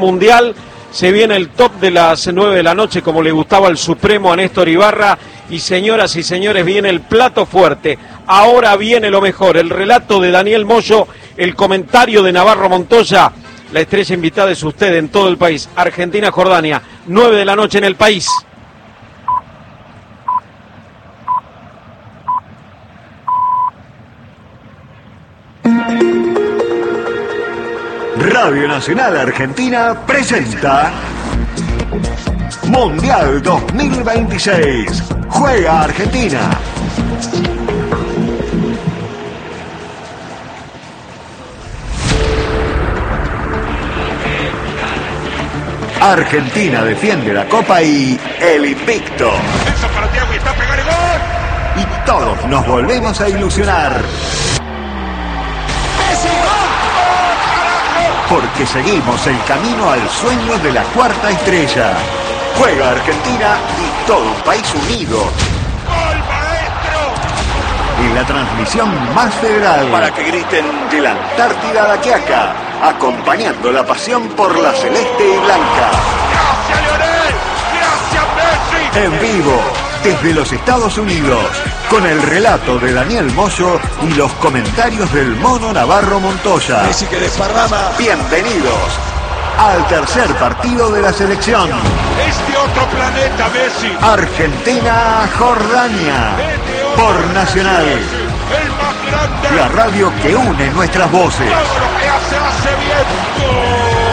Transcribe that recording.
Mundial. Se viene el top de las 9 de la noche, como le gustaba al Supremo a Néstor Ibarra. Y señoras y señores, viene el plato fuerte. Ahora viene lo mejor, el relato de Daniel Moyo, el comentario de Navarro Montoya. La estrella invitada es usted en todo el país. Argentina-Jordania, 9 de la noche en el país. Radio Nacional Argentina presenta Mundial 2026. Juega Argentina. Argentina defiende la Copa y el invicto. Eso para Thiago y está a pegar el gol. Y todos nos volvemos a ilusionar. Porque seguimos el camino al sueño de la cuarta estrella. Juega Argentina y todo un país unido. ¡Gol, maestro! En la transmisión más federal. Para que griten de la Antártida a la Quiaca, acompañando la pasión por la celeste y blanca. ¡Gracias, Lionel! ¡Gracias, Messi! En vivo, desde los Estados Unidos, con el relato de Daniel Moyo y los comentarios del Mono Navarro Montoya. Messi que desparrama. Bienvenidos al tercer partido de la selección. ¡Es de otro planeta, Messi! Argentina-Jordania. Por Nacional. ¡El más grande! La radio que une nuestras voces. ¡Todo lo que hace bien! ¡Gol!